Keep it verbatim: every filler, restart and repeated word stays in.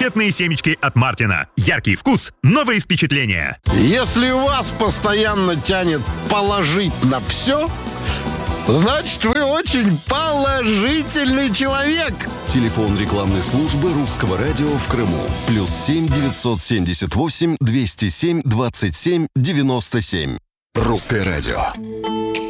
Раритетные семечки от Мартина. Яркий вкус, новые впечатления. Если вас постоянно тянет положить на все, значит, вы очень положительный человек. Телефон рекламной службы Русского радио в Крыму. Плюс семь девятьсот семьдесят восемь двести семь двадцать семь девяносто семь. Русское радио.